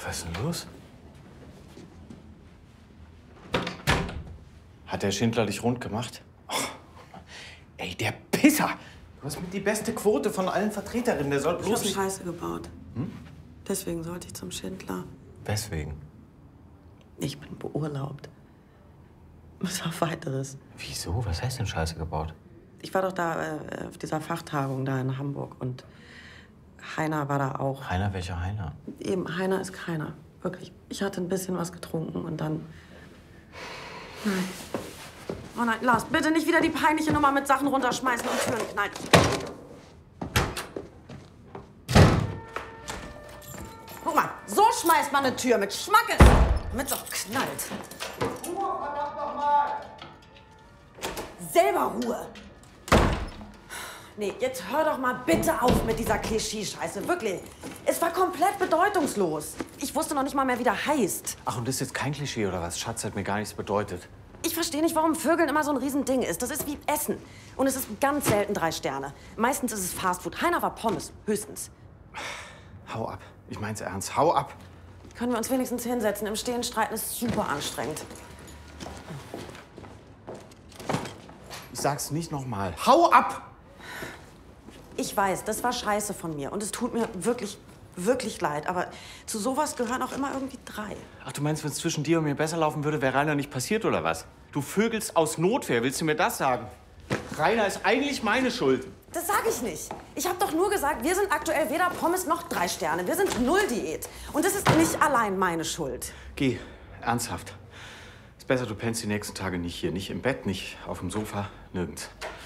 Was ist denn los? Hat der Schindler dich rund gemacht? Oh, ey, der Pisser! Du hast mit die beste Quote von allen Vertreterinnen. Der soll bloß Ich hab nicht... Scheiße gebaut. Deswegen sollte ich zum Schindler. Weswegen? Ich bin beurlaubt. Was auf Weiteres. Wieso? Was heißt denn Scheiße gebaut? Ich war doch da auf dieser Fachtagung da in Hamburg und Heiner war da auch. Heiner? Welcher Heiner? Eben, Heiner ist keiner. Wirklich. Ich hatte ein bisschen was getrunken und dann... Nein. Oh nein, Lars, bitte nicht wieder die peinliche Nummer mit Sachen runterschmeißen und Türen knallen. Guck mal, so schmeißt man eine Tür mit Schmackes, damit's auch knallt. Ruhe, verdammt noch mal! Selber Ruhe. Nee, jetzt hör doch mal bitte auf mit dieser Klischee-Scheiße, wirklich. Es war komplett bedeutungslos. Ich wusste noch nicht mal mehr, wie der heißt. Ach, und das ist jetzt kein Klischee oder was? Schatz hat mir gar nichts bedeutet. Ich verstehe nicht, warum Vögeln immer so ein Riesending ist. Das ist wie Essen. Und es ist ganz selten 3 Sterne. Meistens ist es Fastfood. Heiner war Pommes, höchstens. Hau ab. Ich mein's ernst. Hau ab. Können wir uns wenigstens hinsetzen? Im Stehen streiten ist super anstrengend. Ich sag's nicht nochmal. Hau ab! Ich weiß, das war scheiße von mir. Und es tut mir wirklich, wirklich leid. Aber zu sowas gehören auch immer irgendwie 3. Ach, du meinst, wenn es zwischen dir und mir besser laufen würde, wäre Rainer nicht passiert, oder was? Du vögelst aus Notwehr. Willst du mir das sagen? Rainer ist eigentlich meine Schuld. Das sage ich nicht. Ich habe doch nur gesagt, wir sind aktuell weder Pommes noch 3 Sterne. Wir sind 0 Diät. Und das ist nicht allein meine Schuld. Geh. Ernsthaft. Ist besser, du pennst die nächsten Tage nicht hier. Nicht im Bett, nicht auf dem Sofa, nirgends.